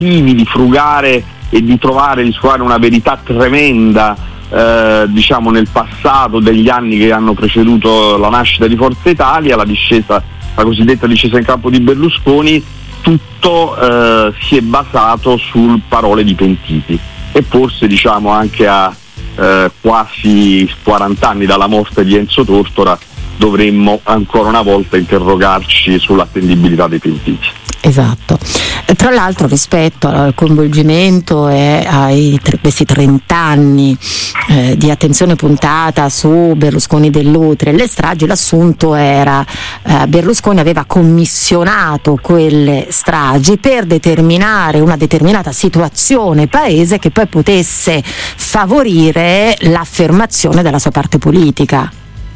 tentativi di frugare e di trovare una verità tremenda nel passato degli anni che hanno preceduto la nascita di Forza Italia, la cosiddetta discesa in campo di Berlusconi, tutto si è basato su parole di pentiti, e forse anche a quasi 40 anni dalla morte di Enzo Tortora dovremmo ancora una volta interrogarci sull'attendibilità dei pentiti. Esatto. Tra l'altro, rispetto al coinvolgimento e ai questi 30 anni di attenzione puntata su Berlusconi, Dell'Utri e le stragi, l'assunto era Berlusconi aveva commissionato quelle stragi per determinare una determinata situazione paese che poi potesse favorire l'affermazione della sua parte politica.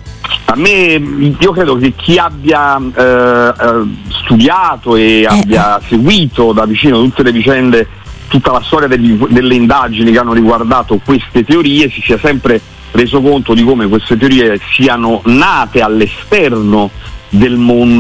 Io credo che chi abbia studiato e abbia seguito da vicino tutte le vicende, tutta la storia delle indagini che hanno riguardato queste teorie, si sia sempre reso conto di come queste teorie siano nate all'esterno del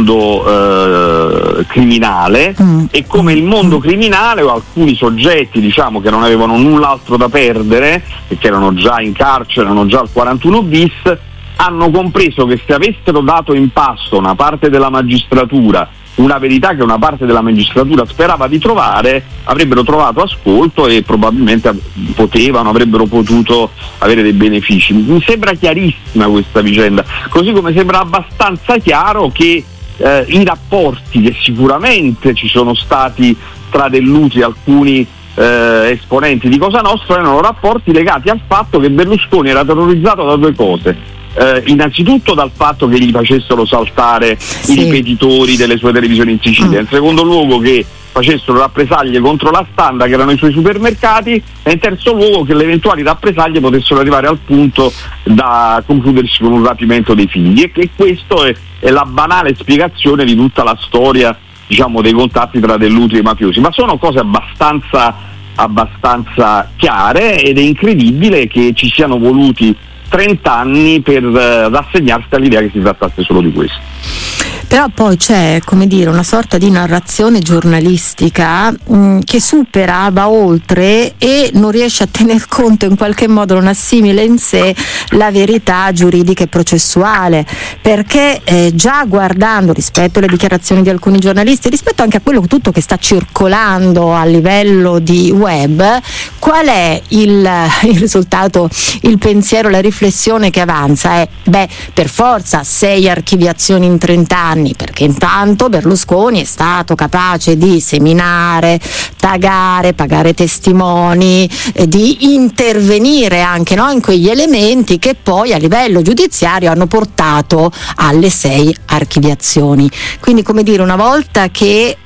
mondo criminale e come il mondo criminale o alcuni soggetti che non avevano null'altro da perdere e che erano già in carcere, erano già al 41 bis, hanno compreso che se avessero dato in pasto una parte della magistratura, una verità che una parte della magistratura sperava di trovare, avrebbero trovato ascolto e probabilmente avrebbero potuto avere dei benefici. Mi sembra chiarissima questa vicenda, così come sembra abbastanza chiaro che i rapporti che sicuramente ci sono stati tra Dell'Utri e alcuni esponenti di Cosa Nostra erano rapporti legati al fatto che Berlusconi era terrorizzato da due cose. Innanzitutto dal fatto che gli facessero saltare i ripetitori delle sue televisioni in Sicilia, in secondo luogo che facessero rappresaglie contro la Standa, che erano i suoi supermercati, e in terzo luogo che le eventuali rappresaglie potessero arrivare al punto da concludersi con un rapimento dei figli, e che questo è la banale spiegazione di tutta la storia dei contatti tra Dell'Utri e i mafiosi. Ma sono cose abbastanza chiare, ed è incredibile che ci siano voluti 30 anni per rassegnarsi all'idea che si trattasse solo di questo. Però poi c'è, una sorta di narrazione giornalistica che va oltre e non riesce a tener conto, in qualche modo non assimila in sé la verità giuridica e processuale, perché già guardando rispetto alle dichiarazioni di alcuni giornalisti, rispetto anche a quello tutto che sta circolando a livello di web, qual è il risultato, il pensiero, la riflessione che avanza è per forza 6 archiviazioni in 30 anni, perché intanto Berlusconi è stato capace di seminare, taggare, pagare testimoni, di intervenire anche in quegli elementi che poi a livello giudiziario hanno portato alle 6 archiviazioni. Quindi una volta che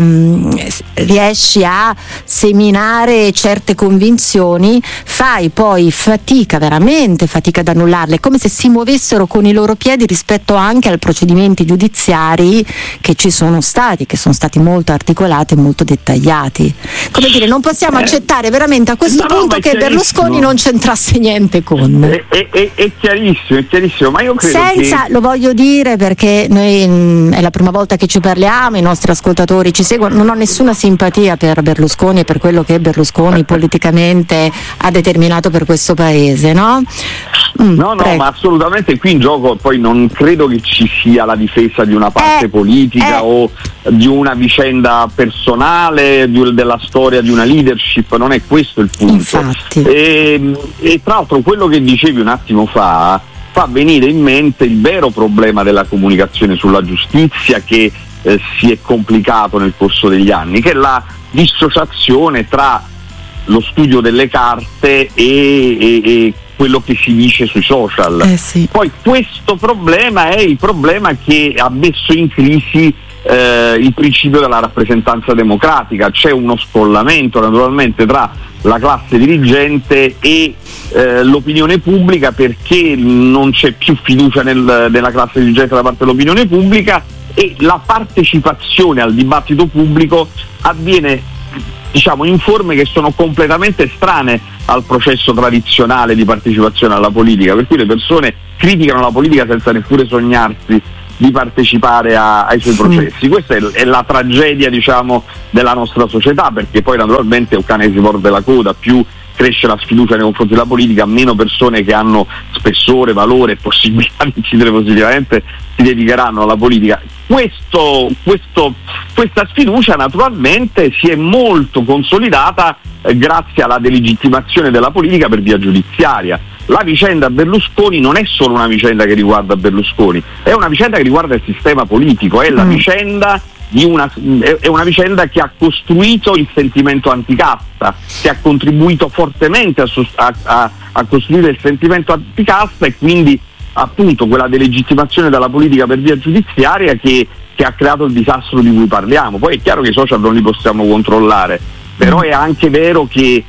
riesci a seminare certe convinzioni, fai poi veramente fatica ad annullarle, come se si muovessero con i loro piedi rispetto anche ai procedimenti giudiziari che ci sono stati, che sono stati molto articolati e molto dettagliati. Non possiamo accettare veramente a questo punto che Berlusconi non c'entrasse niente con. È chiarissimo, ma io credo lo voglio dire perché noi è la prima volta che ci parliamo, i nostri ascoltatori ci seguono, non ho nessuna simpatia per Berlusconi e per quello che Berlusconi politicamente ha determinato per questo paese, no? No, ma assolutamente qui in gioco poi non credo che ci sia la difesa di una parte politica o di una vicenda personale, della storia di una leadership, non è questo il punto. Infatti. E tra l'altro quello che dicevi un attimo fa venire in mente il vero problema della comunicazione sulla giustizia che si è complicato nel corso degli anni, che è la dissociazione tra lo studio delle carte e quello che si dice sui social. Poi questo problema è il problema che ha messo in crisi il principio della rappresentanza democratica. C'è uno scollamento naturalmente tra la classe dirigente e l'opinione pubblica, perché non c'è più fiducia nella classe dirigente da parte dell'opinione pubblica, e la partecipazione al dibattito pubblico avviene in forme che sono completamente estranee al processo tradizionale di partecipazione alla politica, per cui le persone criticano la politica senza neppure sognarsi di partecipare ai suoi processi. Questa è la tragedia, diciamo, della nostra società, perché poi naturalmente è un cane che si morde la coda, più cresce la sfiducia nei confronti della politica, meno persone che hanno spessore, valore e possibilità di incidere positivamente si dedicheranno alla politica. Questa sfiducia naturalmente si è molto consolidata grazie alla delegittimazione della politica per via giudiziaria. La vicenda Berlusconi non è solo una vicenda che riguarda Berlusconi, è una vicenda che riguarda il sistema politico, è la vicenda è una vicenda che ha costruito il sentimento anticasta, che ha contribuito fortemente a costruire il sentimento anticasta, e quindi appunto quella delegittimazione della politica per via giudiziaria che ha creato il disastro di cui parliamo. Poi è chiaro che i social non li possiamo controllare, però è anche vero che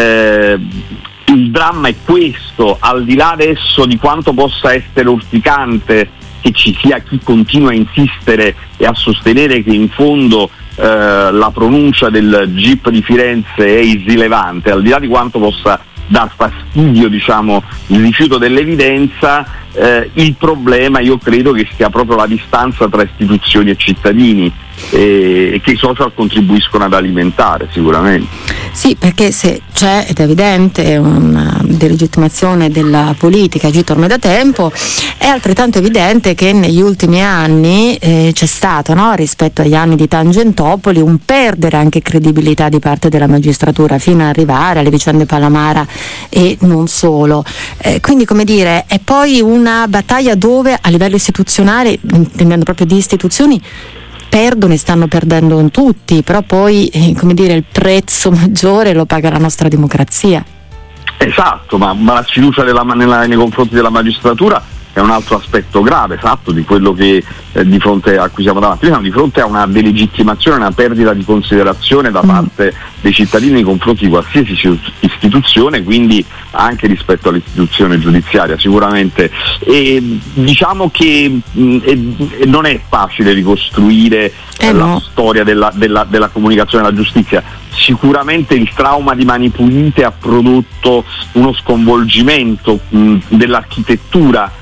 il dramma è questo, al di là adesso di quanto possa essere urticante che ci sia chi continua a insistere e a sostenere che in fondo la pronuncia del GIP di Firenze è irrilevante, al di là di quanto possa dar fastidio, diciamo, il rifiuto dell'evidenza, il problema io credo che sia proprio la distanza tra istituzioni e cittadini, che i social contribuiscono ad alimentare sicuramente. Sì, perché se c'è, ed è evidente, una delegittimazione della politica agita ormai da tempo, è altrettanto evidente che negli ultimi anni c'è stato, no, rispetto agli anni di Tangentopoli, un perdere anche credibilità di parte della magistratura fino ad arrivare alle vicende Palamara e non solo. Quindi, come dire, è poi una battaglia dove a livello istituzionale, intendendo proprio di istituzioni, perdono e stanno perdendo tutti, però poi come dire, il prezzo maggiore lo paga la nostra democrazia. Esatto, ma la sfiducia nei confronti della magistratura è un altro aspetto grave, esatto, di quello che di fronte a cui siamo davanti. Siamo di fronte a una delegittimazione, una perdita di considerazione da parte dei cittadini nei confronti di qualsiasi istituzione, quindi anche rispetto all'istituzione giudiziaria sicuramente. E diciamo che non è facile ricostruire la storia della comunicazione della giustizia. Sicuramente il trauma di Mani Pulite ha prodotto uno sconvolgimento dell'architettura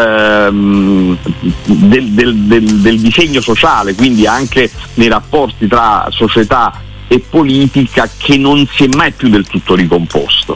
del disegno sociale, quindi anche nei rapporti tra società e politica, che non si è mai più del tutto ricomposto.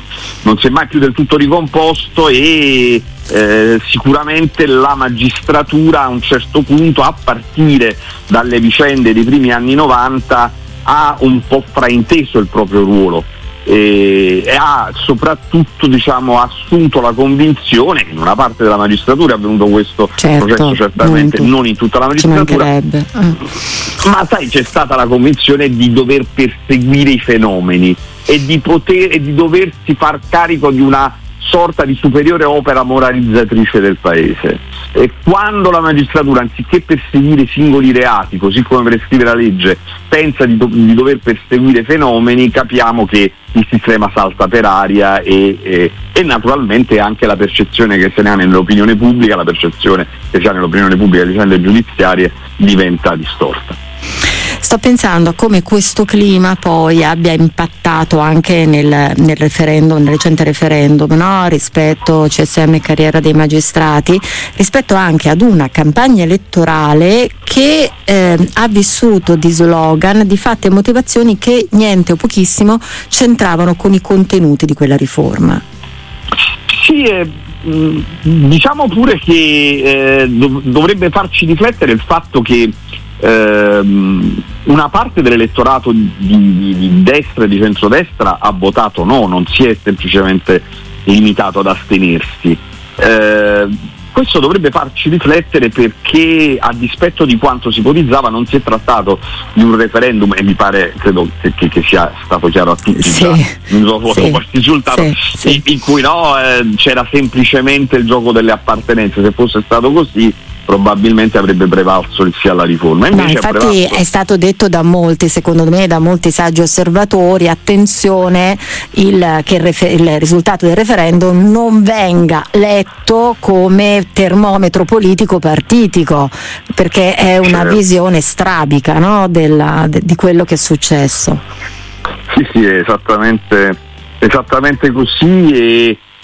E sicuramente la magistratura a un certo punto, a partire dalle vicende dei primi anni 90, ha un po' frainteso il proprio ruolo e ha soprattutto, diciamo, assunto la convinzione che in una parte della magistratura è avvenuto questo processo, certamente non in tutta la magistratura, ma sai, c'è stata la convinzione di dover perseguire i fenomeni e di doversi far carico di una sorta di superiore opera moralizzatrice del paese. E quando la magistratura, anziché perseguire singoli reati, così come prescrive la legge, pensa di dover perseguire fenomeni, capiamo che il sistema salta per aria e naturalmente anche la percezione che se ne ha nell'opinione pubblica, la percezione che si ha nell'opinione pubblica delle vicende giudiziarie diventa distorta. Sto pensando a come questo clima poi abbia impattato anche nel referendum, nel recente referendum, no? Rispetto CSM e carriera dei magistrati, rispetto anche ad una campagna elettorale che ha vissuto di slogan, di fatti e motivazioni che niente o pochissimo c'entravano con i contenuti di quella riforma. Sì, diciamo pure che dovrebbe farci riflettere il fatto che una parte dell'elettorato di destra e di centrodestra ha votato no, non si è semplicemente limitato ad astenersi. Questo dovrebbe farci riflettere, perché a dispetto di quanto si ipotizzava non si è trattato di un referendum, e mi pare, credo che sia stato chiaro a tutti, dopo il risultato, in cui c'era semplicemente il gioco delle appartenenze. Se fosse stato così probabilmente avrebbe prevalso il sì alla riforma. Invece infatti è stato detto da molti, secondo me, da molti saggi osservatori, attenzione, che il risultato del referendum non venga letto come termometro politico partitico, perché è una visione strabica, no, di quello che è successo. Sì, è esattamente così,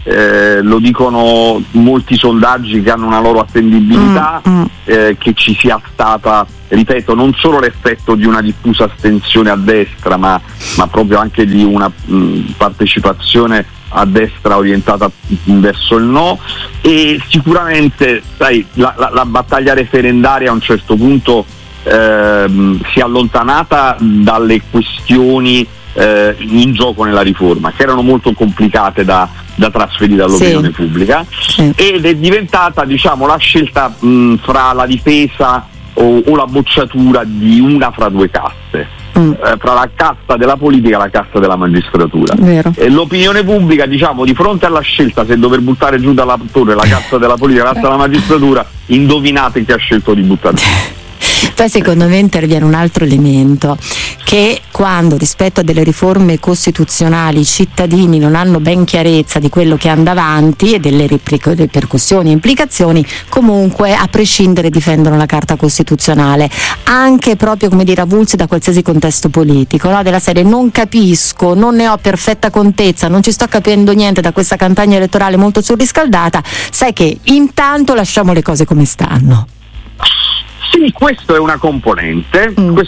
lo dicono molti sondaggi che hanno una loro attendibilità, che ci sia stata, ripeto, non solo l'effetto di una diffusa astensione a destra, ma proprio anche di una partecipazione a destra orientata verso il no. E sicuramente, sai, la battaglia referendaria a un certo punto si è allontanata dalle questioni in gioco nella riforma, che erano molto complicate da trasferire all'opinione pubblica, ed è diventata, diciamo, la scelta fra la difesa o la bocciatura di una fra due caste, fra la casta della politica e la casta della magistratura. E l'opinione pubblica, diciamo, di fronte alla scelta se dover buttare giù dalla torre la casta della politica e la casta della magistratura, indovinate chi ha scelto di buttare giù. Poi secondo me interviene un altro elemento, che quando rispetto a delle riforme costituzionali i cittadini non hanno ben chiarezza di quello che anda avanti e delle ripercussioni e implicazioni, comunque a prescindere difendono la Carta Costituzionale, anche proprio, come dire, avulsi da qualsiasi contesto politico, no? Della serie: non capisco, non ne ho perfetta contezza, non ci sto capendo niente da questa campagna elettorale molto surriscaldata, sai che intanto lasciamo le cose come stanno. Sì, questo è una componente,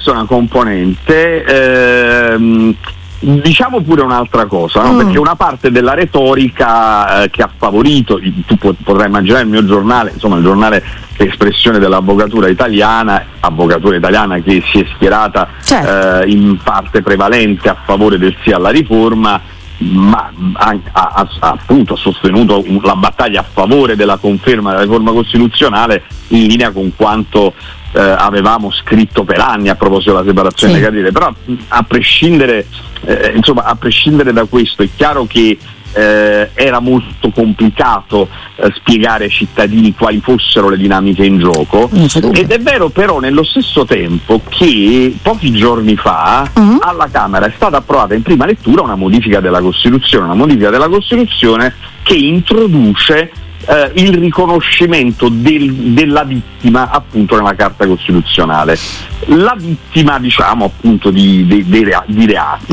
diciamo pure un'altra cosa, no? Perché una parte della retorica che ha favorito, tu potrai immaginare il mio giornale, insomma il giornale che è espressione dell'avvocatura italiana che si è schierata in parte prevalente a favore del sì alla riforma, ma ha appunto sostenuto la battaglia a favore della conferma della riforma costituzionale, in linea con quanto avevamo scritto per anni a proposito della separazione delle carriere. Però a prescindere da questo, è chiaro che era molto complicato spiegare ai cittadini quali fossero le dinamiche in gioco, ed è vero però nello stesso tempo che pochi giorni fa alla Camera è stata approvata in prima lettura una modifica della Costituzione che introduce il riconoscimento della vittima appunto nella Carta Costituzionale. La vittima, diciamo, appunto di reati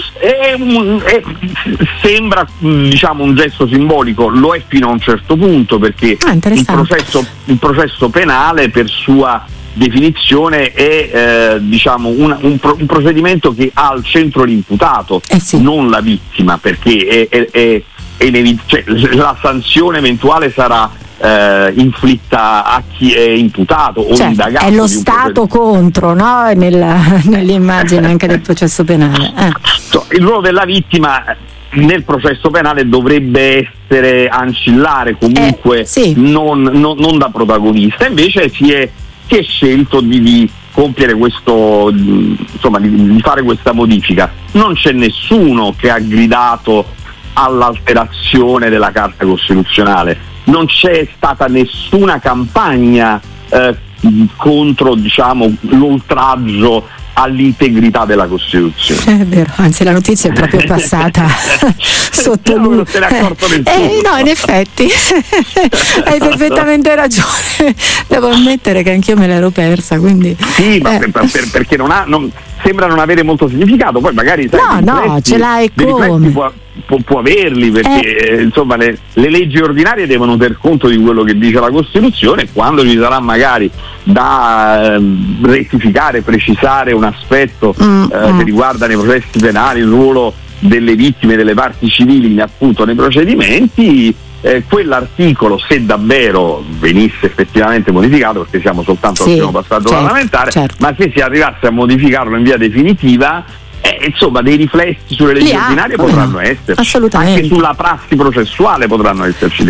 sembra, diciamo, un gesto simbolico, lo è fino a un certo punto, perché il processo penale per sua definizione è diciamo un procedimento che ha al centro l'imputato, non la vittima, perché cioè, la sanzione eventuale sarà inflitta a chi è imputato o indagato. È lo Stato contro, no? Nell'immagine anche del processo penale. Il ruolo della vittima nel processo penale dovrebbe essere ancillare, comunque non da protagonista. Invece si è scelto di compiere questo, insomma, di fare questa modifica. Non c'è nessuno che ha gridato all'alterazione della Carta Costituzionale, non c'è stata nessuna campagna contro, diciamo, l'oltraggio all'integrità della Costituzione. È vero, anzi la notizia è proprio passata sotto lui. Non se ne è accorto nessuno. No, in effetti hai perfettamente ragione, devo ammettere che anch'io me l'ero persa, quindi sì, ma perché sembra non avere molto significato. Poi magari ce l'hai come può averli, perché insomma le leggi ordinarie devono tener conto di quello che dice la Costituzione. Quando ci sarà magari da rettificare, precisare un aspetto che riguarda nei processi penali il ruolo delle vittime, delle parti civili appunto nei procedimenti, quell'articolo, se davvero venisse effettivamente modificato, perché siamo soltanto al primo passaggio parlamentare, ma se si arrivasse a modificarlo in via definitiva, insomma dei riflessi sulle leggi ordinarie potranno esserci, assolutamente, anche sulla prassi processuale potranno esserci.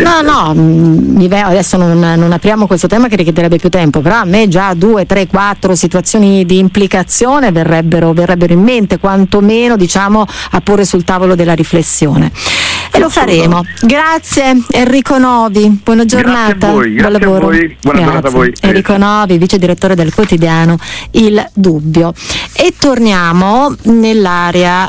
Adesso non apriamo questo tema che richiederebbe più tempo, però a me già 2, 3, 4 situazioni di implicazione verrebbero in mente, quantomeno, diciamo, a porre sul tavolo della riflessione, e lo faremo. Grazie Enrico Novi, buona giornata. Buon lavoro. Buona giornata a voi. Enrico Novi, vice direttore del quotidiano Il Dubbio. E torniamo nell'area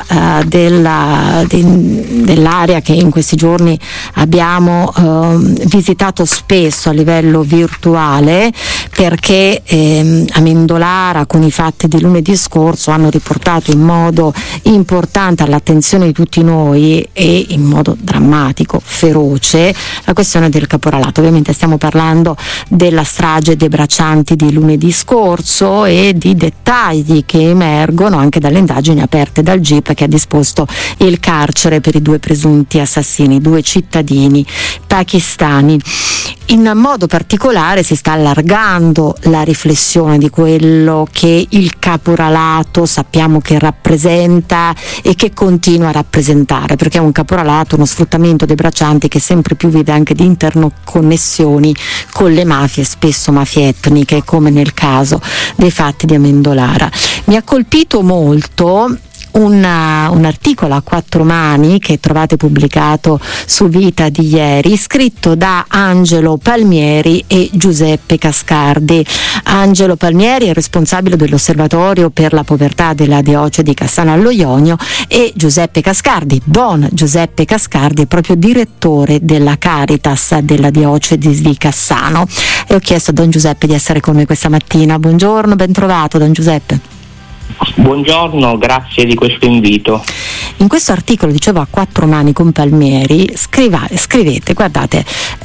dell'area che in questi giorni abbiamo visitato spesso a livello virtuale, perché Amendolara con i fatti di lunedì scorso hanno riportato in modo importante all'attenzione di tutti noi e in modo drammatico, feroce, la questione del caporalato. Ovviamente stiamo parlando della strage dei braccianti di lunedì scorso e di dettagli che emergono anche dalle indagini aperte dal GIP, che ha disposto il carcere per i 2 presunti assassini, 2 cittadini pakistani. In modo particolare si sta allargando la riflessione di quello che il caporalato sappiamo che rappresenta e che continua a rappresentare, perché è un caporalato, uno sfruttamento dei braccianti che sempre più vive anche di interconnessioni con le mafie, spesso mafie etniche, come nel caso dei fatti di Amendolara. Mi ha colpito molto un articolo a 4 mani che trovate pubblicato su Vita di ieri, scritto da Angelo Palmieri e Giuseppe Cascardi. Angelo Palmieri è responsabile dell'Osservatorio per la povertà della diocesi di Cassano allo Ionio e Giuseppe Cascardi, Don Giuseppe Cascardi, è proprio direttore della Caritas della diocesi di Cassano. E ho chiesto a Don Giuseppe di essere con noi questa mattina. Buongiorno, ben trovato Don Giuseppe. Buongiorno, grazie di questo invito. In questo articolo, dicevo, a 4 mani con Palmieri, scrivete, guardate,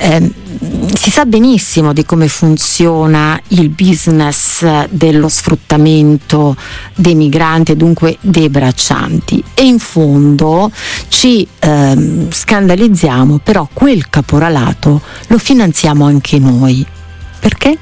si sa benissimo di come funziona il business dello sfruttamento dei migranti e dunque dei braccianti, e in fondo ci scandalizziamo, però quel caporalato lo finanziamo anche noi. Perché?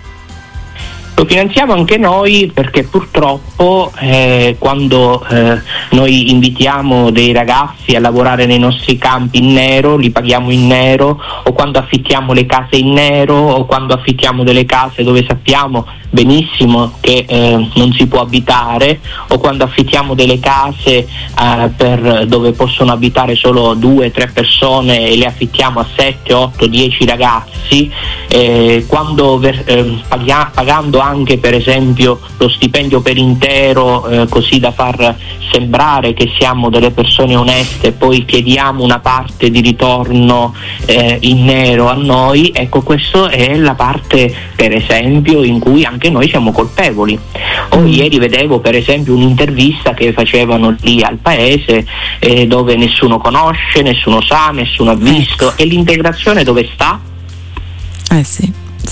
Lo finanziamo anche noi perché purtroppo quando noi invitiamo dei ragazzi a lavorare nei nostri campi in nero, li paghiamo in nero, o quando affittiamo le case in nero, o quando affittiamo delle case dove sappiamo benissimo che non si può abitare, o quando affittiamo delle case dove possono abitare solo 2-3 persone e le affittiamo a 7, 8, 10 ragazzi, quando pagando anche per esempio lo stipendio per intero, così da far sembrare che siamo delle persone oneste, poi chiediamo una parte di ritorno in nero a noi. Ecco, questa è la parte per esempio in cui anche noi siamo colpevoli. Ieri vedevo per esempio un'intervista che facevano lì al paese, dove nessuno conosce, nessuno sa, nessuno ha visto. E l'integrazione dove sta? Sì.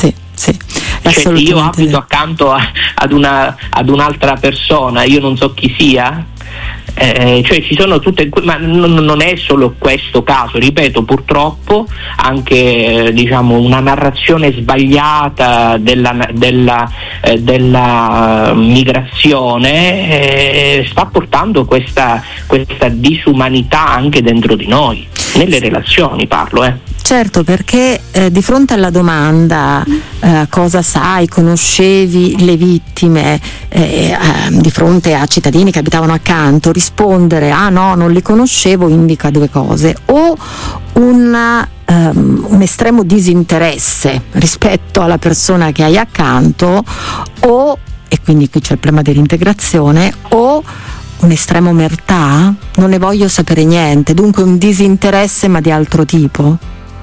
Cioè, io abito accanto ad un'altra persona, io non so chi sia. Cioè ci sono tutte, ma non è solo questo caso, ripeto, purtroppo anche diciamo una narrazione sbagliata della migrazione sta portando questa disumanità anche dentro di noi, nelle relazioni parlo. Certo, perché di fronte alla domanda cosa sai, conoscevi le vittime, di fronte a cittadini che abitavano accanto, rispondere no, non li conoscevo indica 2 cose: o un estremo disinteresse rispetto alla persona che hai accanto, o, e quindi qui c'è il problema dell'integrazione, o un'estrema omertà, non ne voglio sapere niente, dunque un disinteresse ma di altro tipo.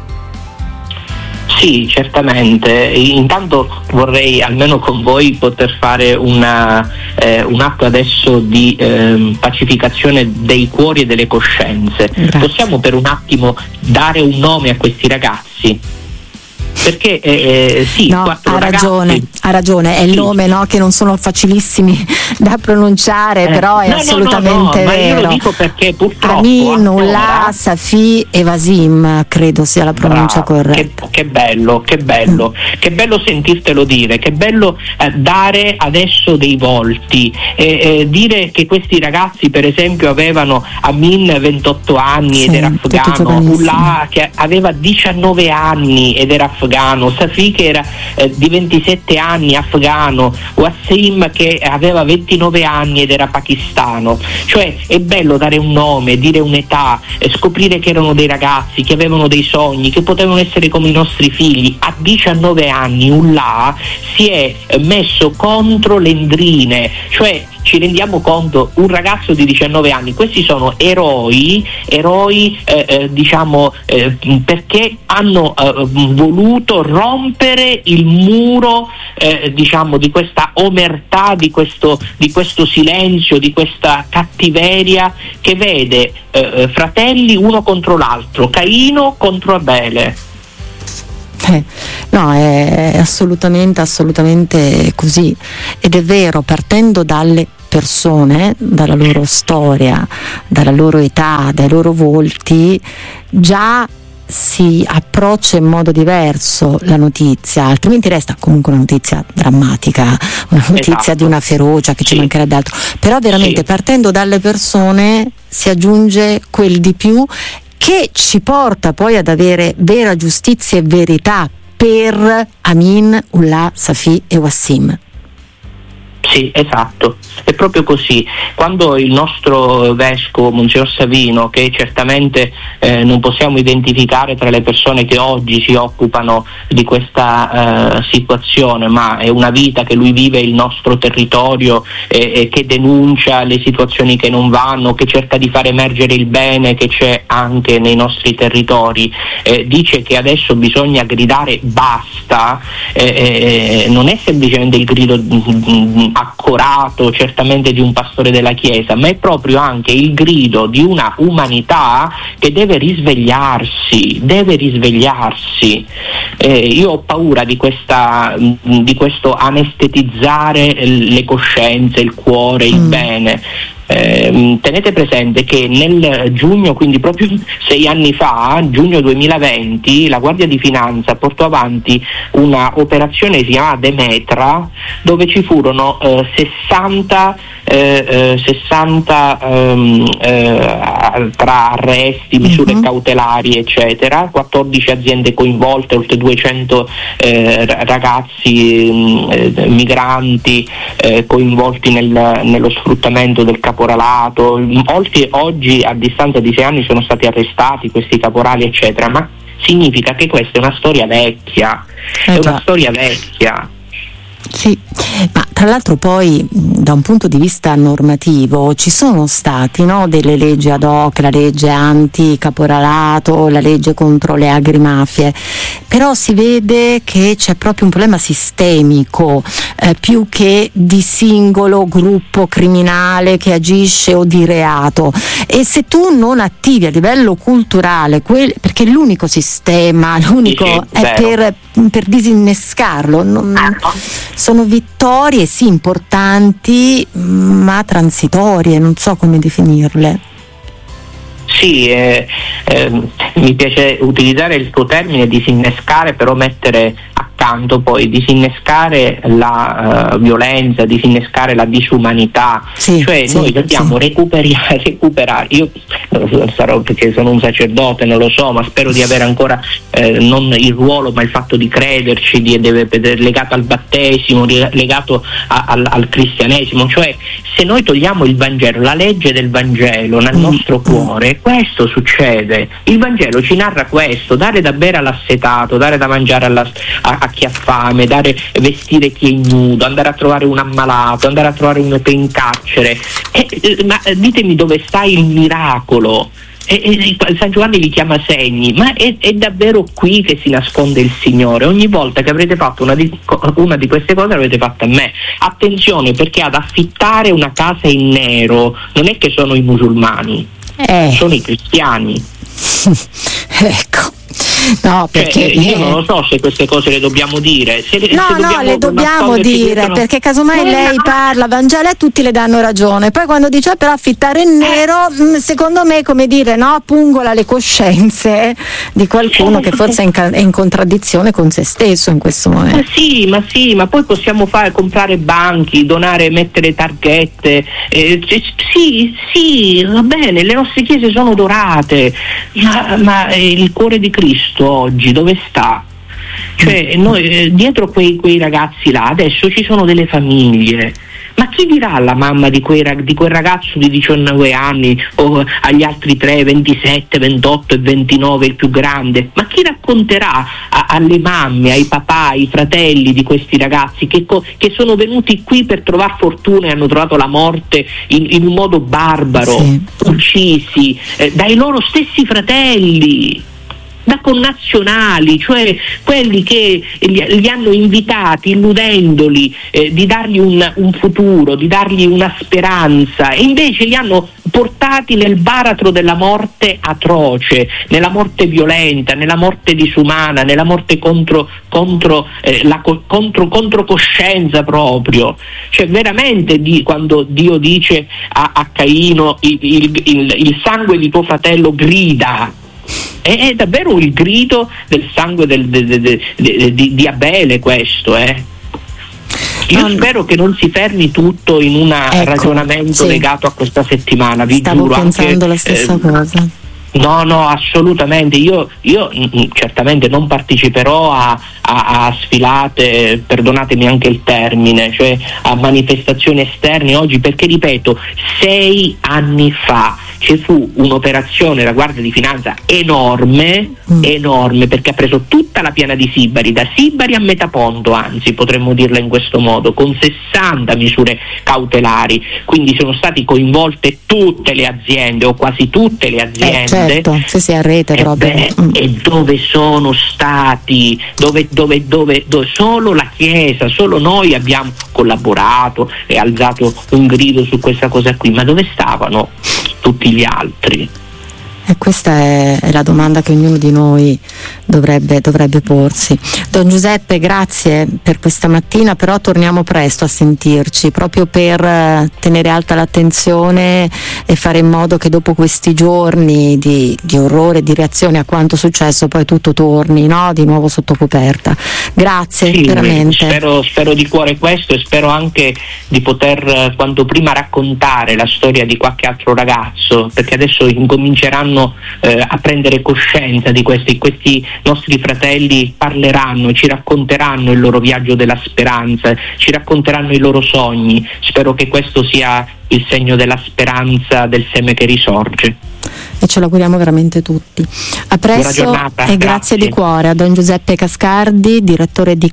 Sì, certamente. Intanto vorrei almeno con voi poter fare un atto adesso di pacificazione dei cuori e delle coscienze. Grazie. Possiamo per un attimo dare un nome a questi ragazzi? Perché sì, no, 4 ha ragione, è il nome, no, che non sono facilissimi da pronunciare, però è assolutamente ma vero. Io lo dico perché purtroppo Amin, Ullah, Safi e Wasim, credo sia la pronuncia corretta. Che bello sentirtelo dire, che bello dare adesso dei volti, dire che questi ragazzi per esempio avevano Amin 28 anni ed era afghano, Ullah che aveva 19 anni ed era afghano, Safi che era di 27 anni afghano, Wasim che aveva 29 anni ed era pakistano. Cioè è bello dare un nome, dire un'età, scoprire che erano dei ragazzi, che avevano dei sogni, che potevano essere come i nostri figli. A 19 anni Ullah si è messo contro le Endrine, cioè ci rendiamo conto, un ragazzo di 19 anni, questi sono eroi diciamo perché hanno voluto rompere il muro diciamo di questa omertà, di questo silenzio, di questa cattiveria che vede fratelli uno contro l'altro, Caino contro Abele. No, è assolutamente così, ed è vero, partendo dalle persone, dalla loro storia, dalla loro età, dai loro volti, già si approccia in modo diverso la notizia, altrimenti resta comunque una notizia drammatica, una notizia di una ferocia che ci mancherebbe altro, però veramente partendo dalle persone si aggiunge quel di più che ci porta poi ad avere vera giustizia e verità per Amin, Ullah, Safi e Wassim. Sì, esatto, è proprio così. Quando il nostro vescovo, Monsignor Savino, che certamente non possiamo identificare tra le persone che oggi si occupano di questa situazione, ma è una vita che lui vive il nostro territorio e che denuncia le situazioni che non vanno, che cerca di far emergere il bene che c'è anche nei nostri territori, dice che adesso bisogna gridare basta, non è semplicemente il grido accorato certamente di un pastore della Chiesa, ma è proprio anche il grido di una umanità che deve risvegliarsi. Io ho paura di questo anestetizzare le coscienze, il cuore, il bene. Tenete presente che nel giugno, quindi proprio 6 anni fa, giugno 2020, la Guardia di Finanza portò avanti una operazione che si chiama Demetra, dove ci furono 60 tra arresti, misure cautelari eccetera, 14 aziende coinvolte, oltre 200 ragazzi migranti coinvolti nello sfruttamento del caporalato. Molti oggi a distanza di 6 anni sono stati arrestati, questi caporali eccetera, ma significa che questa è una storia vecchia, storia vecchia. Sì, ma tra l'altro poi da un punto di vista normativo ci sono stati delle leggi ad hoc, la legge anti-caporalato, la legge contro le agrimafie, però si vede che c'è proprio un problema sistemico più che di singolo gruppo criminale che agisce o di reato, e se tu non attivi a livello culturale perché l'unico sistema, è per disinnescarlo, sono vittorie sì importanti ma transitorie, non so come definirle. Sì, mi piace utilizzare il tuo termine disinnescare, però mettere accanto poi disinnescare la violenza, disinnescare la disumanità, noi dobbiamo recuperare. Io sarò, perché sono un sacerdote, non lo so, ma spero di avere ancora non il ruolo ma il fatto di crederci, legato al battesimo, legato al cristianesimo, cioè se noi togliamo il Vangelo, la legge del Vangelo nel nostro cuore, questo succede. Il Vangelo ci narra questo: dare da bere all'assetato, dare da mangiare a chi ha fame, vestire chi è ignudo, andare a trovare un ammalato, andare a trovare uno che è in carcere. Ma ditemi dove sta il miracolo? San Giovanni li chiama segni, ma è davvero qui che si nasconde il Signore. Ogni volta che avrete fatto una di queste cose l'avete fatta a me. Attenzione, perché ad affittare una casa in nero non è che sono i musulmani, sono i cristiani. Ecco. No, perché io non lo so se queste cose le dobbiamo dire. Le dobbiamo dire, perché casomai lei parla Vangelo e tutti le danno ragione. Poi quando dice però affittare in nero, secondo me, come dire, pungola le coscienze di qualcuno che forse è in contraddizione con se stesso in questo momento. Ma poi possiamo comprare banchi, donare, mettere targhette. Sì, va bene, le nostre chiese sono dorate, ma il cuore di Cristo oggi dove sta? Cioè noi dietro quei ragazzi là adesso ci sono delle famiglie, ma ma chi dirà alla mamma di quel ragazzo di 19 anni o agli altri 3, 27, 28 e 29, il più grande? Ma chi racconterà alle mamme, ai papà, ai fratelli di questi ragazzi che sono venuti qui per trovare fortuna e hanno trovato la morte in un modo barbaro, sì, uccisi dai loro stessi fratelli, da connazionali, cioè quelli che li hanno invitati illudendoli di dargli un futuro, di dargli una speranza, e invece li hanno portati nel baratro della morte atroce, nella morte violenta, nella morte disumana, nella morte contro coscienza proprio. Cioè veramente quando Dio dice a Caino il sangue di tuo fratello grida, è davvero il grido del sangue di Abele questo, Io spero che non si fermi tutto in un ragionamento legato a questa settimana. Stavo pensando la stessa cosa. No, assolutamente. Io certamente non parteciperò a sfilate, perdonatemi anche il termine, cioè a manifestazioni esterne oggi, perché ripeto, 6 anni fa ci fu un'operazione della Guardia di Finanza enorme, perché ha preso tutta la piana di Sibari, da Sibari a Metaponto, anzi potremmo dirla in questo modo, con 60 misure cautelari, quindi sono stati coinvolte tutte le aziende o quasi tutte le aziende. Certo, se a rete proprio. E dove sono stati? Dove solo la Chiesa, solo noi abbiamo collaborato e alzato un grido su questa cosa qui, ma dove stavano tutti gli altri? E questa è la domanda che ognuno di noi dovrebbe porsi. Don Giuseppe, grazie per questa mattina, però torniamo presto a sentirci, proprio per tenere alta l'attenzione e fare in modo che dopo questi giorni di orrore, di reazione a quanto successo, poi tutto torni, no? Di nuovo sotto coperta. Grazie, sì, veramente. Spero di cuore questo, e spero anche di poter quanto prima raccontare la storia di qualche altro ragazzo, perché adesso incominceranno a prendere coscienza di questi nostri fratelli, parleranno, ci racconteranno il loro viaggio della speranza, ci racconteranno i loro sogni. Spero che questo sia il segno della speranza, del seme che risorge. E ce l'auguriamo veramente tutti. A presto. Buona giornata, e grazie di cuore a Don Giuseppe Cascardi, direttore di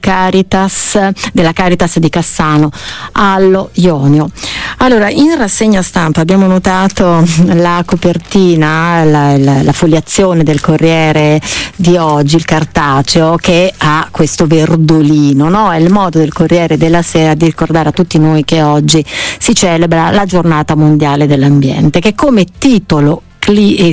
della Caritas di Cassano allo Ionio. Allora, in rassegna stampa abbiamo notato la copertina, la foliazione del Corriere di oggi, il cartaceo, che ha questo verdolino, no? È il modo del Corriere della Sera di ricordare a tutti noi che oggi si celebra la Giornata Mondiale dell'Ambiente, che come titolo e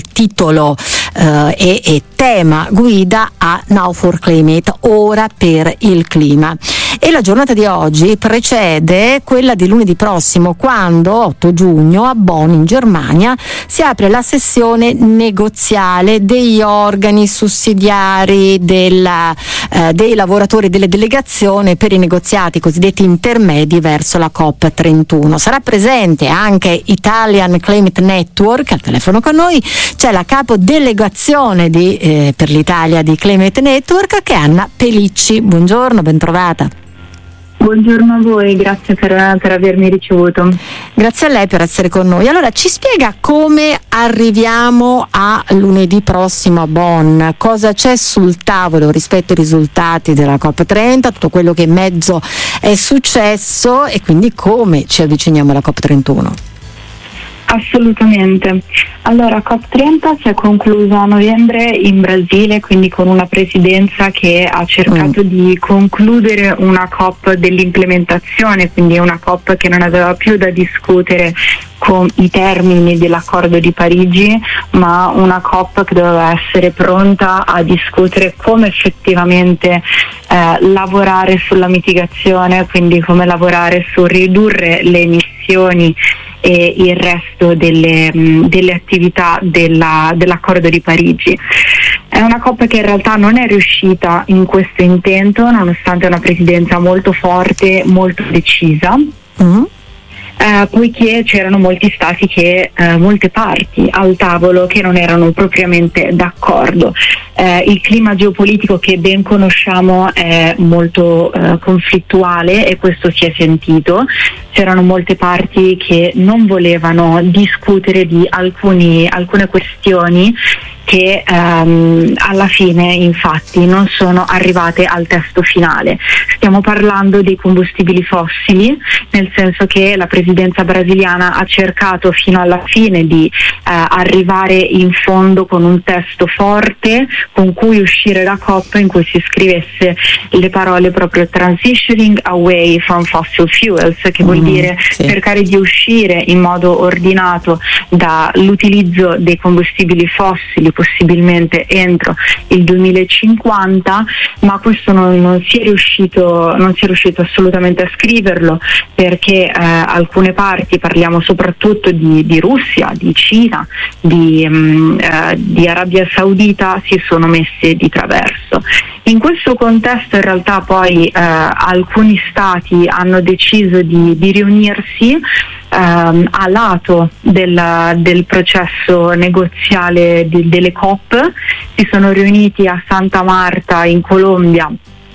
tema guida a Now for Climate, ora per il clima. E la giornata di oggi precede quella di lunedì prossimo, quando 8 giugno a Bonn in Germania si apre la sessione negoziale degli organi sussidiari dei lavoratori delle delegazioni per i negoziati cosiddetti intermedi verso la COP31. Sarà presente anche Italian Climate Network. Al telefono con noi c'è la capodelegazione per l'Italia di Climate Network, che è Anna Pelicci. Buongiorno, bentrovata. Buongiorno a voi, grazie per avermi ricevuto. Grazie a lei per essere con noi. Allora, ci spiega come arriviamo a lunedì prossimo a Bonn, cosa c'è sul tavolo rispetto ai risultati della COP30, tutto quello che in mezzo è successo, e quindi come ci avviciniamo alla COP31. Assolutamente. Allora, COP30 si è conclusa a novembre in Brasile, quindi con una presidenza che ha cercato di concludere una COP dell'implementazione, quindi una COP che non aveva più da discutere con i termini dell'accordo di Parigi, ma una COP che doveva essere pronta a discutere come effettivamente lavorare sulla mitigazione, quindi come lavorare su ridurre le emissioni e il resto delle attività dell'accordo di Parigi. È una COP che in realtà non è riuscita in questo intento, nonostante una presidenza molto forte, molto decisa. poiché c'erano molti stati molte parti al tavolo che non erano propriamente d'accordo. Il clima geopolitico che ben conosciamo è molto conflittuale e questo si è sentito. C'erano molte parti che non volevano discutere di alcune questioni che alla fine infatti non sono arrivate al testo finale. Stiamo parlando dei combustibili fossili, nel senso che la presidenza brasiliana ha cercato fino alla fine di arrivare in fondo con un testo forte con cui uscire da COP, in cui si scrivesse le parole proprio transitioning away from fossil fuels, che vuol dire cercare di uscire in modo ordinato dall'utilizzo dei combustibili fossili, possibilmente entro il 2050, ma questo non si è riuscito assolutamente a scriverlo, perché alcune parti, parliamo soprattutto di Russia, di Cina, di Arabia Saudita, si sono messe di traverso. In questo contesto in realtà poi alcuni stati hanno deciso di riunirsi a lato del processo negoziale delle COP. Si sono riuniti a Santa Marta in Colombia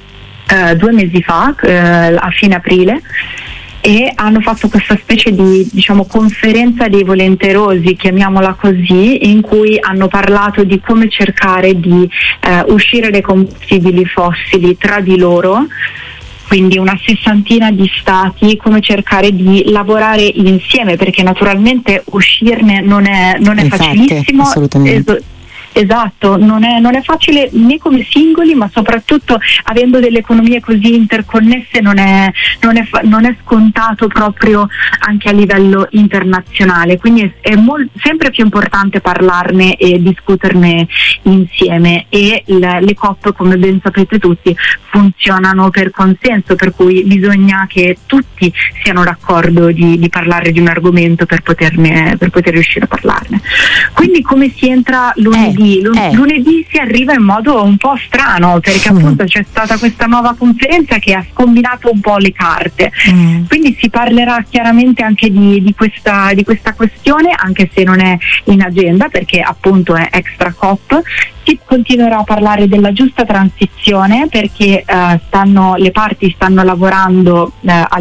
2 mesi fa, a fine aprile, e hanno fatto questa specie di conferenza dei volenterosi, chiamiamola così, in cui hanno parlato di come cercare di uscire dai combustibili fossili tra di loro, quindi una 60ina di stati, come cercare di lavorare insieme, perché naturalmente uscirne non è Infatti, facilissimo. Assolutamente. Esatto, non è facile né come singoli, ma soprattutto avendo delle economie così interconnesse non è scontato proprio anche a livello internazionale, quindi è sempre più importante parlarne e discuterne insieme, e le COP, come ben sapete tutti, funzionano per consenso, per cui bisogna che tutti siano d'accordo di parlare di un argomento per poter riuscire a parlarne. Quindi come si entra lunedì? Lunedì si arriva in modo un po' strano, perché appunto c'è stata questa nuova conferenza che ha scombinato un po' le carte, quindi si parlerà chiaramente anche di questa questione, anche se non è in agenda perché appunto è extra COP. Si continuerà a parlare della giusta transizione, perché le parti stanno lavorando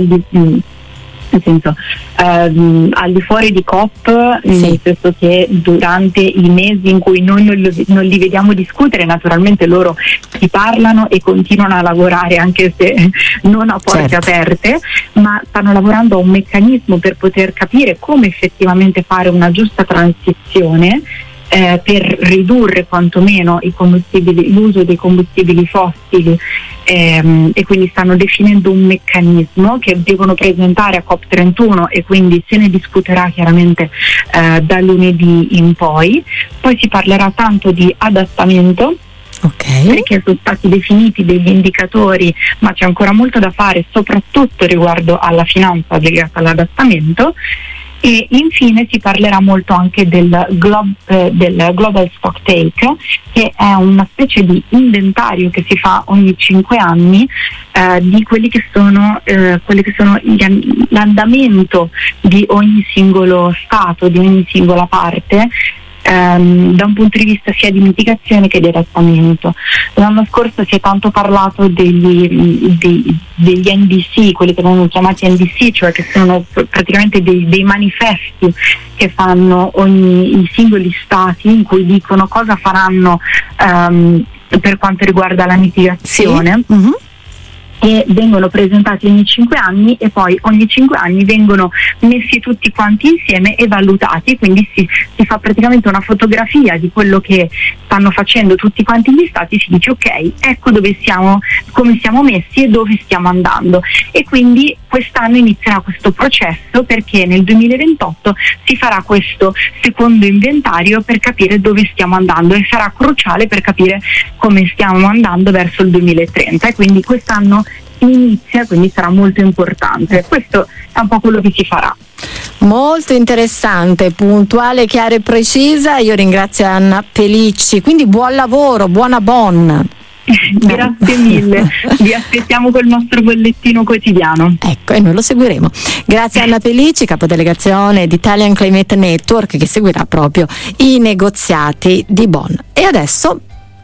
al di fuori di COP, nel senso che durante i mesi in cui noi non li vediamo discutere, naturalmente loro si parlano e continuano a lavorare anche se non a porte aperte, ma stanno lavorando a un meccanismo per poter capire come effettivamente fare una giusta transizione, per ridurre quantomeno l'uso dei combustibili fossili, e quindi stanno definendo un meccanismo che devono presentare a COP31, e quindi se ne discuterà chiaramente da lunedì in poi. Poi si parlerà tanto di adattamento, perché sono stati definiti degli indicatori, ma c'è ancora molto da fare, soprattutto riguardo alla finanza legata all'adattamento. E infine si parlerà molto anche del Global Stocktake, che è una specie di inventario che si fa ogni 5 anni di quelli che sono l'andamento di ogni singolo stato, di ogni singola parte, da un punto di vista sia di mitigazione che di adattamento. L'anno scorso si è tanto parlato degli NDC, quelli che vengono chiamati NDC, cioè che sono praticamente dei manifesti che fanno i singoli stati, in cui dicono cosa faranno per quanto riguarda la mitigazione. Sì. Mm-hmm. E vengono presentati ogni 5 anni, e poi ogni 5 anni vengono messi tutti quanti insieme e valutati, quindi si fa praticamente una fotografia di quello che stanno facendo tutti quanti gli stati, si dice ok, ecco dove siamo, come siamo messi e dove stiamo andando. E quindi quest'anno inizierà questo processo, perché nel 2028 si farà questo secondo inventario per capire dove stiamo andando, e sarà cruciale per capire come stiamo andando verso il 2030, e quindi quest'anno inizia, quindi sarà molto importante. Questo è un po' quello che si farà. Molto interessante, puntuale, chiara e precisa. Io ringrazio Anna Pelicci, quindi buon lavoro, buona Bonn. Grazie mille, vi aspettiamo col nostro bollettino quotidiano. Ecco, e noi lo seguiremo. Grazie a Anna Pellicci, capodelegazione di Italian Climate Network, che seguirà proprio i negoziati di Bonn. E adesso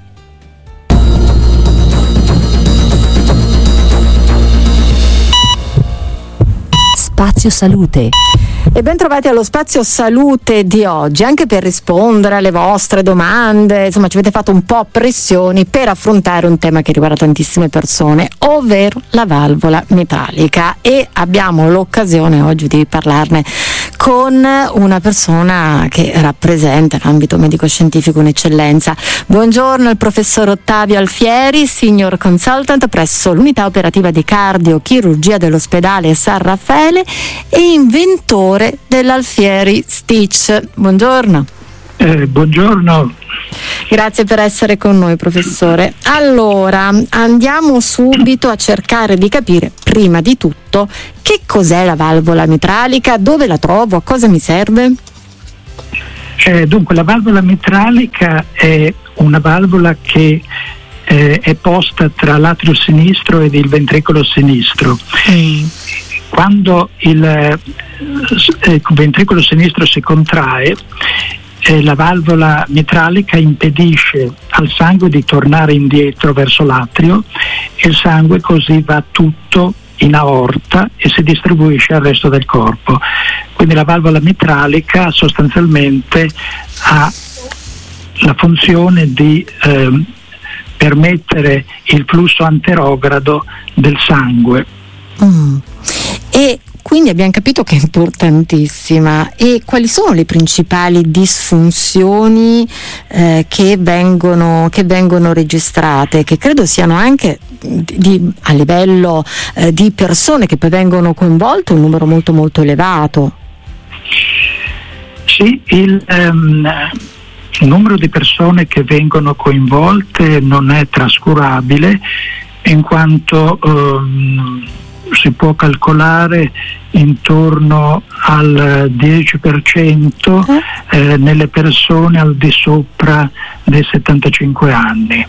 Spazio Salute. E ben trovati allo Spazio Salute di oggi, anche per rispondere alle vostre domande. Insomma, ci avete fatto un po' pressioni per affrontare un tema che riguarda tantissime persone, ovvero la valvola metallica, e abbiamo l'occasione oggi di parlarne con una persona che rappresenta nell'ambito medico-scientifico un'eccellenza. Buongiorno al professor Ottavio Alfieri, Senior Consultant presso l'unità operativa di cardiochirurgia dell'ospedale San Raffaele e inventore dell'Alfieri Stitch. Buongiorno. Buongiorno. Grazie per essere con noi, professore. Allora, andiamo subito a cercare di capire, prima di tutto, che cos'è la valvola mitralica, dove la trovo, a cosa mi serve? Dunque, la valvola mitralica è una valvola che è posta tra l'atrio sinistro ed il ventricolo sinistro. Quando il ventricolo sinistro si contrae, la valvola mitralica impedisce al sangue di tornare indietro verso l'atrio e il sangue così va tutto in aorta e si distribuisce al resto del corpo. Quindi la valvola mitralica sostanzialmente ha la funzione di permettere il flusso anterogrado del sangue. E quindi abbiamo capito che è importantissima. E quali sono le principali disfunzioni che vengono registrate, che credo siano anche a livello di persone che poi vengono coinvolte, un numero molto molto elevato? Sì, il numero di persone che vengono coinvolte non è trascurabile, in quanto si può calcolare intorno al 10% nelle persone al di sopra dei 75 anni.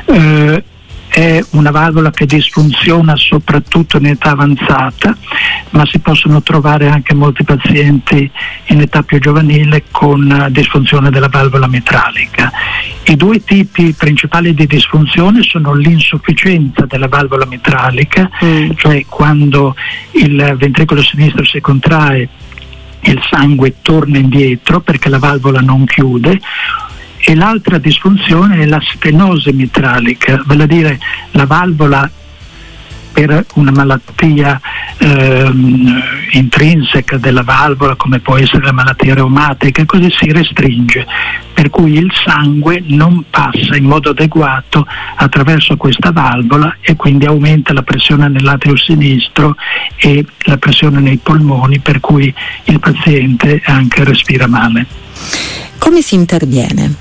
È una valvola che disfunziona soprattutto in età avanzata, ma si possono trovare anche molti pazienti in età più giovanile con disfunzione della valvola mitralica. I due tipi principali di disfunzione sono l'insufficienza della valvola mitralica, cioè quando il ventricolo sinistro si contrae, il sangue torna indietro perché la valvola non chiude, e l'altra disfunzione è la stenosi mitralica, vale a dire la valvola per una malattia intrinseca della valvola, come può essere la malattia reumatica, così si restringe, per cui il sangue non passa in modo adeguato attraverso questa valvola e quindi aumenta la pressione nell'atrio sinistro e la pressione nei polmoni, per cui il paziente anche respira male. Come si interviene?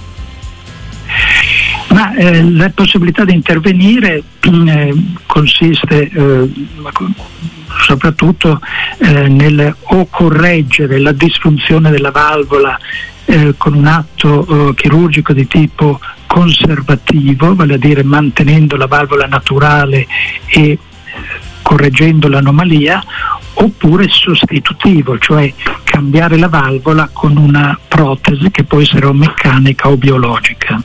Ma la possibilità di intervenire consiste soprattutto nel o correggere la disfunzione della valvola con un atto chirurgico di tipo conservativo, vale a dire mantenendo la valvola naturale e correggendo l'anomalia, oppure sostitutivo, cioè cambiare la valvola con una protesi che può essere o meccanica o biologica.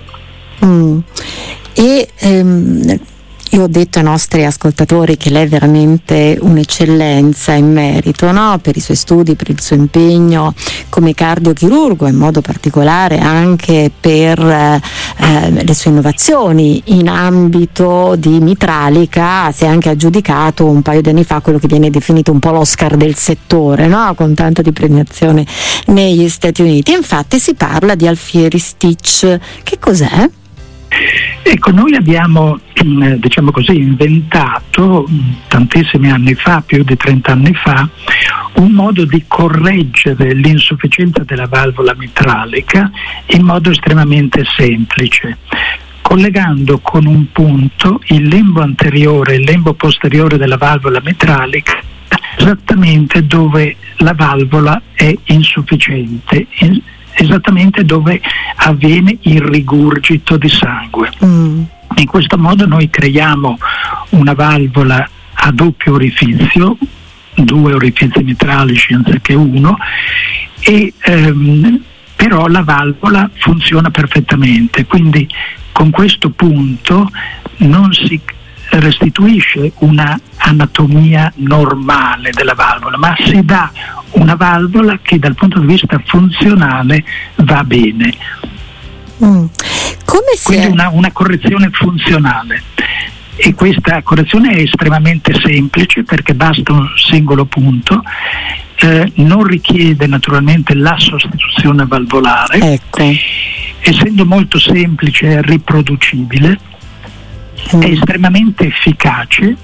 Io ho detto ai nostri ascoltatori che lei è veramente un'eccellenza in merito, no? Per i suoi studi, per il suo impegno come cardiochirurgo, in modo particolare anche per le sue innovazioni in ambito di mitralica. Si è anche aggiudicato un paio di anni fa quello che viene definito un po' l'Oscar del settore, no? Con tanto di premiazione negli Stati Uniti. Infatti si parla di Alfieri Stitch. Che cos'è? Ecco, noi abbiamo diciamo così inventato tantissimi anni fa, più di 30 anni fa, un modo di correggere l'insufficienza della valvola mitralica in modo estremamente semplice, collegando con un punto il lembo anteriore e il lembo posteriore della valvola mitralica esattamente dove la valvola è insufficiente, esattamente dove avviene il rigurgito di sangue. In questo modo noi creiamo una valvola a doppio orifizio, 2 orifizi mitralici anziché 1, e però la valvola funziona perfettamente, quindi con questo punto non si restituisce una anatomia normale della valvola, ma si dà una valvola che dal punto di vista funzionale va bene. Quindi una correzione funzionale. E questa correzione è estremamente semplice perché basta un singolo punto, non richiede naturalmente la sostituzione valvolare, ecco. Essendo molto semplice e riproducibile, è estremamente efficace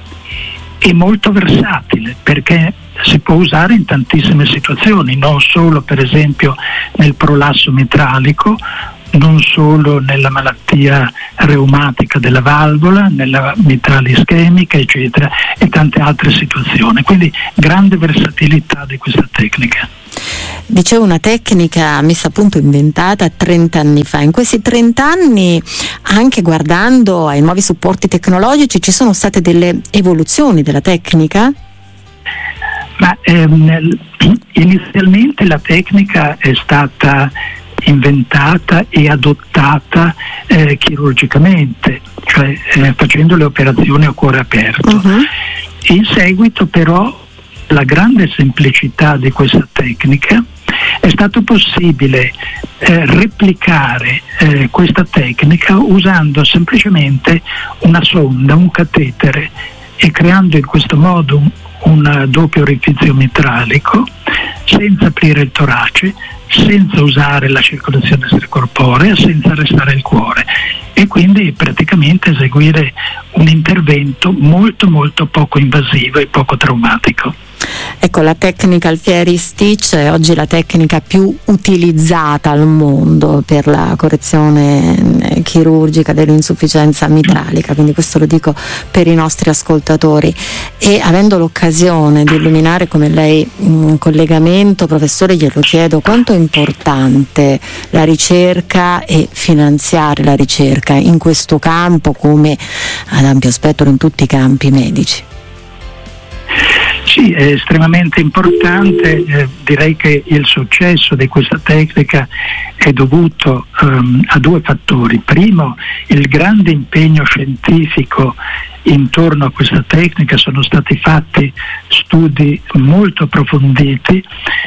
e molto versatile perché si può usare in tantissime situazioni, non solo per esempio nel prolasso mitralico, non solo nella malattia reumatica della valvola, nella mitrale ischemica, eccetera, e tante altre situazioni. Quindi grande versatilità di questa tecnica. Dicevo, una tecnica messa a punto, inventata 30 anni fa. In questi 30 anni, anche guardando ai nuovi supporti tecnologici, ci sono state delle evoluzioni della tecnica? Ma inizialmente la tecnica è stata inventata e adottata chirurgicamente, cioè facendo le operazioni a cuore aperto. In seguito però la grande semplicità di questa tecnica è stato possibile replicare questa tecnica usando semplicemente una sonda, un catetere, e creando in questo modo un doppio orifizio mitralico senza aprire il torace, senza usare la circolazione extracorporea, senza arrestare il cuore, e quindi praticamente eseguire un intervento molto molto poco invasivo e poco traumatico. Ecco, la tecnica Alfieri Stitch è oggi la tecnica più utilizzata al mondo per la correzione chirurgica dell'insufficienza mitralica, quindi questo lo dico per i nostri ascoltatori. E avendo l'occasione di illuminare come lei in collegamento, professore, glielo chiedo: quanto è importante la ricerca e finanziare la ricerca in questo campo come ad ampio spettro in tutti i campi medici? Sì, è estremamente importante. Direi che il successo di questa tecnica è dovuto a 2 fattori. Primo, il grande impegno scientifico intorno a questa tecnica. Sono stati fatti studi molto approfonditi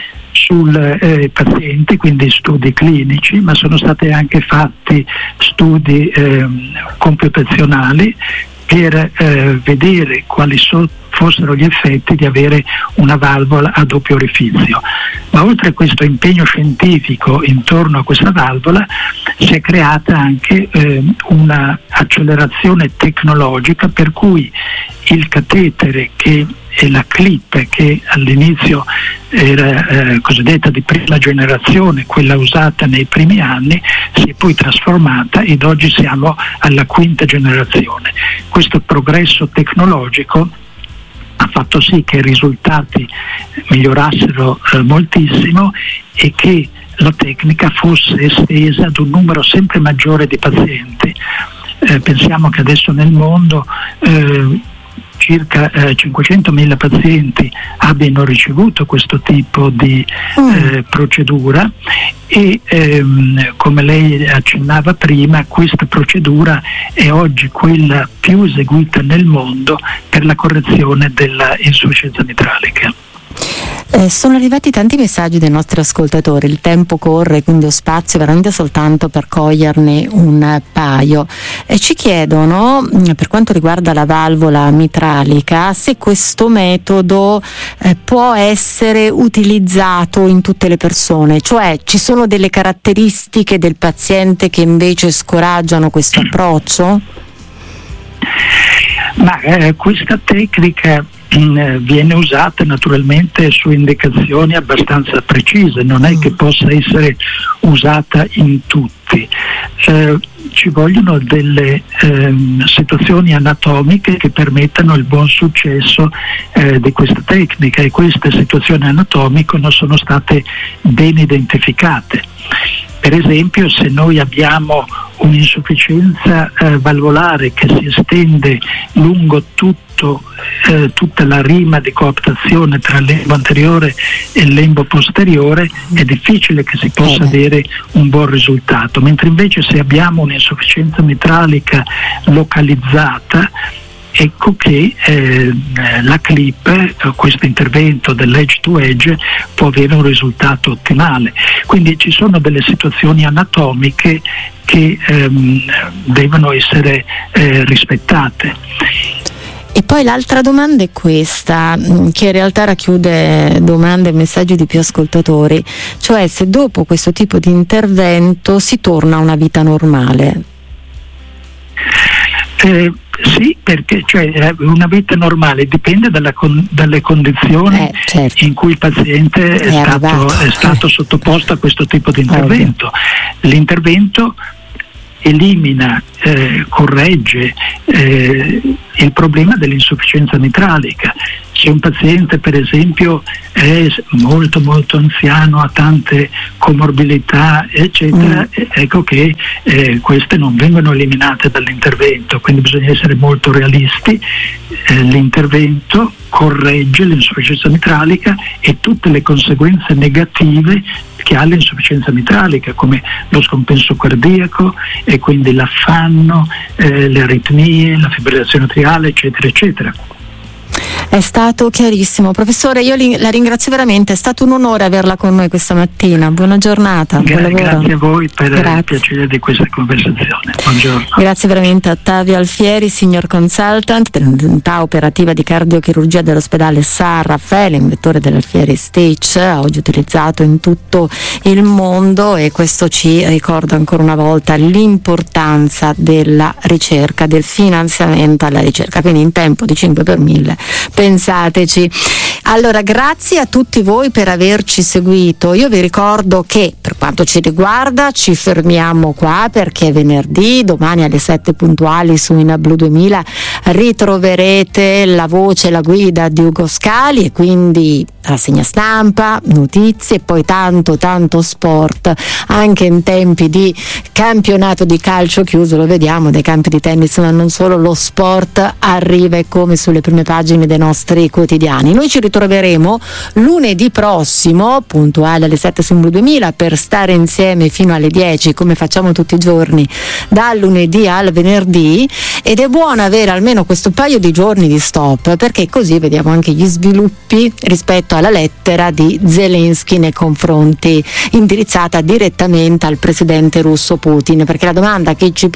sul paziente, quindi studi clinici, ma sono stati anche fatti studi computazionali per vedere quali fossero gli effetti di avere una valvola a doppio orifizio. Ma oltre a questo impegno scientifico intorno a questa valvola si è creata anche una accelerazione tecnologica, per cui il catetere e la clip, che all'inizio era cosiddetta di prima generazione, quella usata nei primi anni, si è poi trasformata ed oggi siamo alla 5ª generazione. Questo progresso tecnologico ha fatto sì che i risultati migliorassero moltissimo e che la tecnica fosse estesa ad un numero sempre maggiore di pazienti. Pensiamo che adesso nel mondo circa 500.000 pazienti abbiano ricevuto questo tipo di procedura e come lei accennava prima, questa procedura è oggi quella più eseguita nel mondo per la correzione della insufficienza mitralica. Sono arrivati tanti messaggi dei nostri ascoltatori, il tempo corre, quindi ho spazio veramente soltanto per coglierne un paio. Ci chiedono, per quanto riguarda la valvola mitralica, se questo metodo può essere utilizzato in tutte le persone, cioè ci sono delle caratteristiche del paziente che invece scoraggiano questo approccio? Ma questa tecnica viene usata naturalmente su indicazioni abbastanza precise, non è che possa essere usata in tutti. Ci vogliono delle situazioni anatomiche che permettano il buon successo di questa tecnica, e queste situazioni anatomiche non sono state ben identificate. Per esempio, se noi abbiamo un'insufficienza valvolare che si estende lungo tutta la rima di cooptazione tra il lembo anteriore e il lembo posteriore, è difficile che si possa avere un buon risultato, mentre invece se abbiamo un'insufficienza mitralica localizzata, ecco che la clip, questo intervento dell'edge to edge, può avere un risultato ottimale. Quindi ci sono delle situazioni anatomiche che devono essere rispettate. E poi l'altra domanda è questa, che in realtà racchiude domande e messaggi di più ascoltatori, cioè se dopo questo tipo di intervento si torna a una vita normale. Sì, perché una vita normale dipende dalle condizioni certo, in cui il paziente è stato sottoposto a questo tipo di intervento. L'intervento elimina, corregge il problema dell'insufficienza mitralica. Se un paziente per esempio è molto molto anziano, ha tante comorbilità eccetera, ecco che queste non vengono eliminate dall'intervento, quindi bisogna essere molto realisti. L'intervento corregge l'insufficienza mitralica e tutte le conseguenze negative che ha l'insufficienza mitralica, come lo scompenso cardiaco e quindi l'affanno, le aritmie, la fibrillazione atriale eccetera eccetera. È stato chiarissimo, professore, io la ringrazio veramente, è stato un onore averla con noi questa mattina. Buona giornata, buon lavoro. Grazie a voi per il piacere di questa conversazione. Buongiorno. Grazie veramente a Ottavio Alfieri, senior consultant dell'unità operativa di cardiochirurgia dell'ospedale San Raffaele, inventore dell'Alfieri Stitch, oggi utilizzato in tutto il mondo, e questo ci ricorda ancora una volta l'importanza della ricerca, del finanziamento alla ricerca, quindi in tempo di 5 per 1000 pensateci. Allora, grazie a tutti voi per averci seguito. Io vi ricordo che per quanto ci riguarda ci fermiamo qua, perché venerdì, domani alle 7 puntuali su INA-Blu 2000 ritroverete la voce e la guida di Ugo Scali, e quindi rassegna stampa, notizie e poi tanto sport anche in tempi di campionato di calcio chiuso. Lo vediamo dai campi di tennis, ma non solo, lo sport arriva e come sulle prime pagine dei nostri quotidiani. Noi ci ritroveremo lunedì prossimo puntuale alle 7 su Blu 2000 per stare insieme fino alle 10, come facciamo tutti i giorni dal lunedì al venerdì, ed è buono avere almeno questo paio di giorni di stop, perché così vediamo anche gli sviluppi rispetto alla lettera di Zelensky nei confronti, indirizzata direttamente al presidente russo Putin, perché la domanda che ci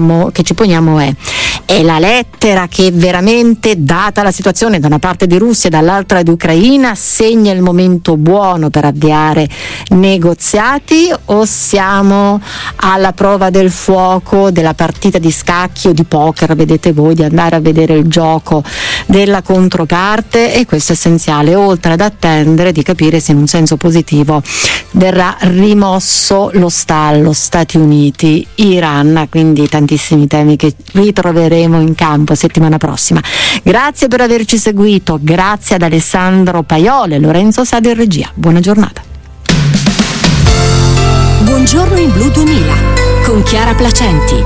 poniamo è la lettera che veramente, data la situazione da una parte di Russia e dall'altra di Ucraina, segna il momento buono per avviare negoziati, o siamo alla prova del fuoco della partita di scacchi o di poker, vedete voi, di andare a vedere il gioco della controparte? E questo è essenziale, oltre ad attendere di capire se in un senso positivo verrà rimosso lo stallo Stati Uniti-Iran, quindi tantissimi temi che ritroveremo in campo settimana prossima. Grazie per averci seguito, grazie ad Alessandro Paiole e Lorenzo Sadi in regia. Buona giornata. Buongiorno in Blu 2000 con Chiara Placenti.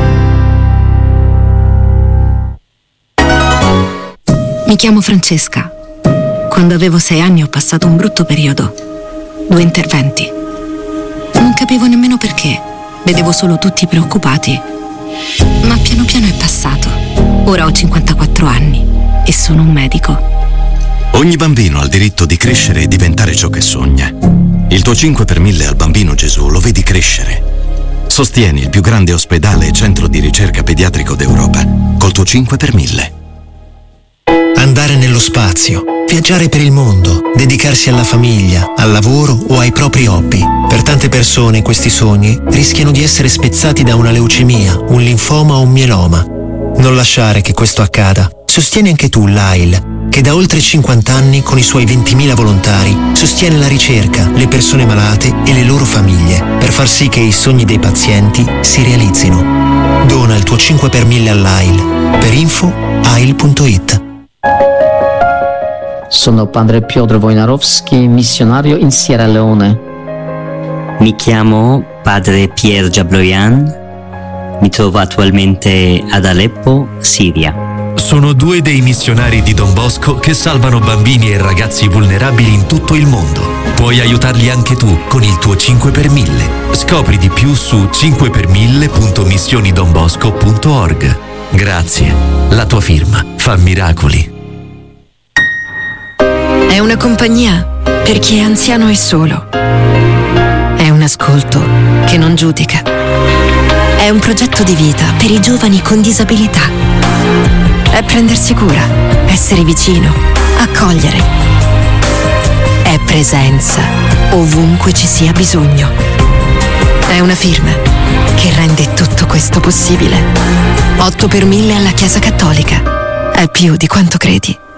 Mi chiamo Francesca. Quando avevo 6 anni ho passato un brutto periodo. 2 interventi. Non capivo nemmeno perché. Vedevo solo tutti preoccupati. Ma piano piano è passato. Ora ho 54 anni e sono un medico. Ogni bambino ha il diritto di crescere e diventare ciò che sogna. Il tuo 5 per 1000 al Bambino Gesù lo vedi crescere. Sostieni il più grande ospedale e centro di ricerca pediatrico d'Europa col tuo 5 per 1000. Andare nello spazio, viaggiare per il mondo, dedicarsi alla famiglia, al lavoro o ai propri hobby. Per tante persone questi sogni rischiano di essere spezzati da una leucemia, un linfoma o un mieloma. Non lasciare che questo accada. Sostieni anche tu l'AIL, che da oltre 50 anni con i suoi 20.000 volontari sostiene la ricerca, le persone malate e le loro famiglie per far sì che i sogni dei pazienti si realizzino. Dona il tuo 5 per 1000 all'AIL. Per info AIL.it. Sono padre Piotr Wojnarowski, missionario in Sierra Leone. Mi chiamo padre Pierre Jabloyan, Mi trovo attualmente ad Aleppo, Siria. Sono 2 dei missionari di Don Bosco che salvano bambini e ragazzi vulnerabili in tutto il mondo. Puoi aiutarli anche tu con il tuo 5 per 1000. Scopri di più su 5per1000.missionidonbosco.org. Grazie, la tua firma fa miracoli. È una compagnia per chi è anziano e solo. È un ascolto che non giudica. È un progetto di vita per i giovani con disabilità. È prendersi cura, essere vicino, accogliere. È presenza ovunque ci sia bisogno. È una firma che rende tutto questo possibile. 8 per 1000 alla Chiesa Cattolica. È più di quanto credi.